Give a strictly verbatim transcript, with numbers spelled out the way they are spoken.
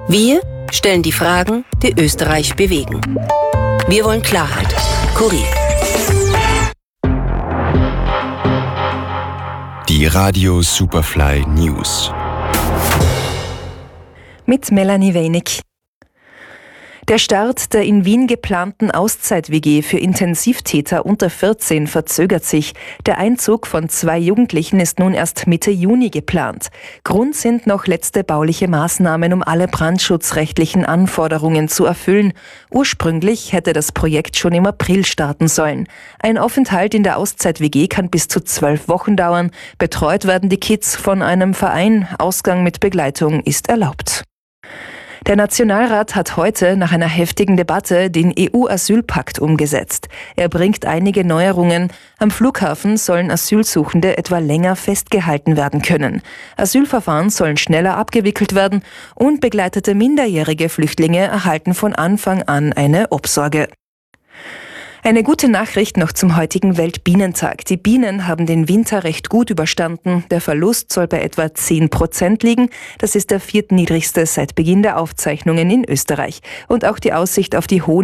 Wir stellen die Fragen, die Österreich bewegen. Wir wollen Klarheit. Kurier. Die Radio Superfly News. Mit Melanie Weinig. Der Start der in Wien geplanten Auszeit-W G für Intensivtäter unter vierzehn verzögert sich. Der Einzug von zwei Jugendlichen ist nun erst Mitte Juni geplant. Grund sind noch letzte bauliche Maßnahmen, um alle brandschutzrechtlichen Anforderungen zu erfüllen. Ursprünglich hätte das Projekt schon im April starten sollen. Ein Aufenthalt in der Auszeit-W G kann bis zu zwölf Wochen dauern. Betreut werden die Kids von einem Verein. Ausgang mit Begleitung ist erlaubt. Der Nationalrat hat heute nach einer heftigen Debatte den E U-Asylpakt umgesetzt. Er bringt einige Neuerungen. Am Flughafen sollen Asylsuchende etwa länger festgehalten werden können. Asylverfahren sollen schneller abgewickelt werden und begleitete minderjährige Flüchtlinge erhalten von Anfang an eine Obsorge. Eine gute Nachricht noch zum heutigen Weltbienentag. Die Bienen haben den Winter recht gut überstanden. Der Verlust soll bei etwa zehn Prozent liegen. Das ist der viertniedrigste seit Beginn der Aufzeichnungen in Österreich. Und auch die Aussicht auf die hohen